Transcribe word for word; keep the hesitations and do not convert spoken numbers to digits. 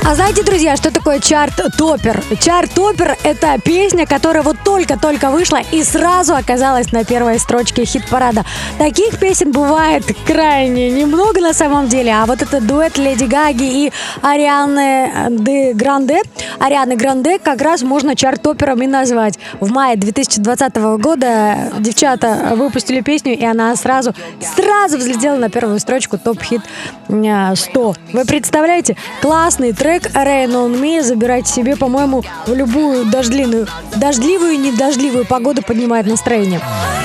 А знаете, друзья, что такое чарт-топпер? Чарт-топпер — это песня, которая вот только-только вышла и сразу оказалась на первой строчке хит-парада. Таких песен бывает крайне немного на самом деле, а вот этот дуэт Леди Гаги и Арианы де Гранде, Арианы Гранде как раз можно чарт-топпером и назвать. В мае две тысячи двадцатого года девчата выпустили песню, и она сразу, сразу взлетела на первую строчку топ-хит сто. Вы представляете? Классный трек Rain on Me. Забирайте себе, по-моему, в любую дождливую, дождливую и недождливую погоду, поднимает настроение.